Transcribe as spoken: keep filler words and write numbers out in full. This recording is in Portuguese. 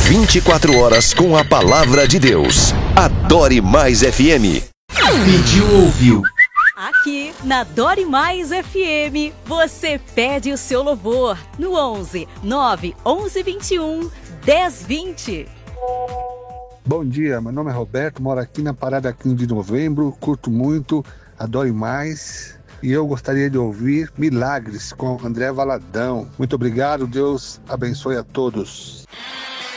vinte e quatro horas com a palavra de Deus. Adore Mais F M. Pediu, ouviu. Aqui na Adore Mais F M, você pede o seu louvor no onze nove onze vinte e um dez vinte. Bom dia, meu nome é Roberto, moro aqui na Parada quinze de novembro, curto muito, Adore Mais e eu gostaria de ouvir Milagres com André Valadão. Muito obrigado, Deus abençoe a todos.